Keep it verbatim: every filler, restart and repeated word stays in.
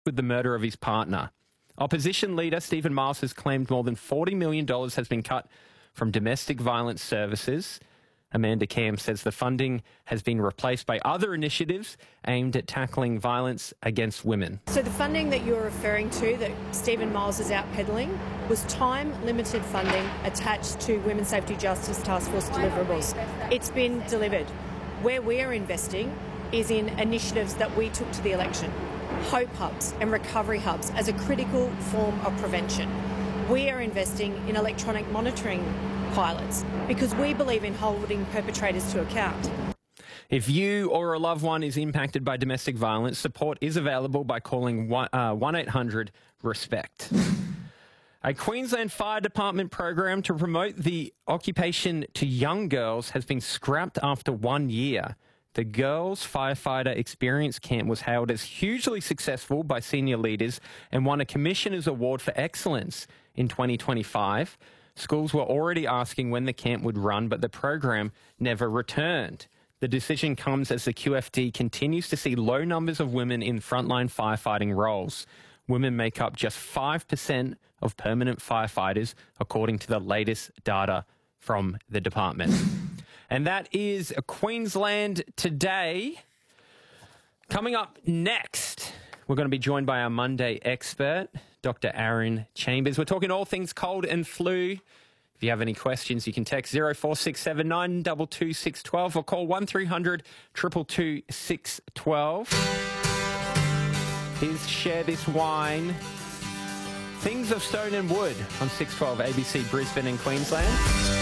with the murder of his partner. Opposition leader Stephen Miles has claimed more than forty million dollars has been cut from domestic violence services. Amanda Cam says the funding has been replaced by other initiatives aimed at tackling violence against women. So the funding that you're referring to that Stephen Miles is out peddling was time-limited funding attached to Women's Safety Justice Task Force deliverables. It's been delivered. Where we're investing is in initiatives that we took to the election. Hope hubs and recovery hubs as a critical form of prevention. We are investing in electronic monitoring pilots because we believe in holding perpetrators to account. If you or a loved one is impacted by domestic violence, support is available by calling one eight hundred RESPECT. A Queensland Fire Department program to promote the occupation to young girls has been scrapped after one year. The Girls Firefighter Experience Camp was hailed as hugely successful by senior leaders and won a Commissioner's Award for Excellence in twenty twenty-five. Schools were already asking when the camp would run, but the program never returned. The decision comes as the Q F D continues to see low numbers of women in frontline firefighting roles. Women make up just five percent of permanent firefighters, according to the latest data from the department. And that is Queensland Today. Coming up next, we're going to be joined by our Monday expert, Doctor Aaron Chambers. We're talking all things cold and flu. If you have any questions, you can text zero four six seven nine two two six one two or call one three hundred two two two six one two. Here's Share This Wine. Things of Stone and Wood on six twelve A B C Brisbane and Queensland.